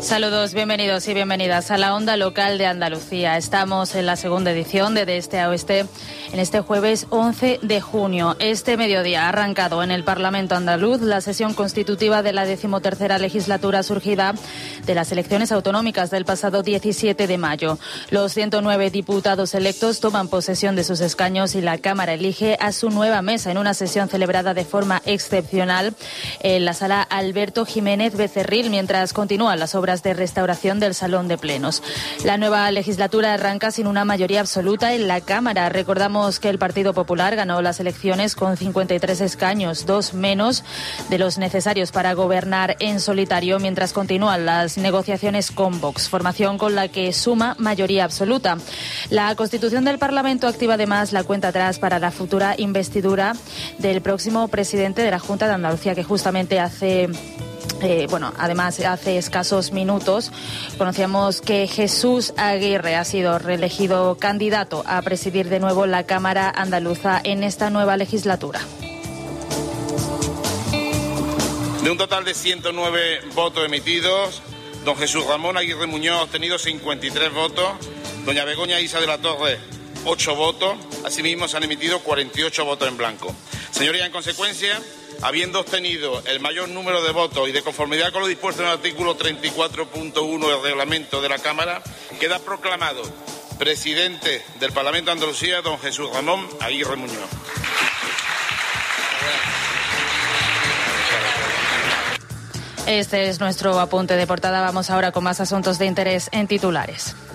Saludos, bienvenidos y bienvenidas a la Onda Local de Andalucía. Estamos en la segunda edición de Este a Oeste en este jueves 11 de junio. Este mediodía ha arrancado en el Parlamento andaluz la sesión constitutiva de la 13ª legislatura surgida de las elecciones autonómicas del pasado 17 de mayo. Los 109 diputados electos toman posesión de sus escaños y la Cámara elige a su nueva mesa en una sesión celebrada de forma excepcional en la sala Alberto Jiménez Becerril, mientras continúan las obras de restauración del Salón de Plenos. La nueva legislatura arranca sin una mayoría absoluta en la Cámara. Recordamos que el Partido Popular ganó las elecciones con 53 escaños, 2 menos de los necesarios para gobernar en solitario, mientras continúan las negociaciones con Vox, formación con la que suma mayoría absoluta. La Constitución del Parlamento activa además la cuenta atrás para la futura investidura del próximo presidente de la Junta de Andalucía, que justamente además hace escasos minutos conocíamos que Jesús Aguirre ha sido reelegido candidato a presidir de nuevo la Cámara andaluza en esta nueva legislatura. De un total de 109 votos emitidos, don Jesús Ramón Aguirre Muñoz ha obtenido 53 votos, doña Begoña Isa de la Torre 8 votos, asimismo se han emitido 48 votos en blanco. Señorías, en consecuencia, habiendo obtenido el mayor número de votos y de conformidad con lo dispuesto en el artículo 34.1 del reglamento de la Cámara, queda proclamado presidente del Parlamento de Andalucía don Jesús Ramón Aguirre Muñoz. Este es nuestro apunte de portada. Vamos ahora con más asuntos de interés en titulares.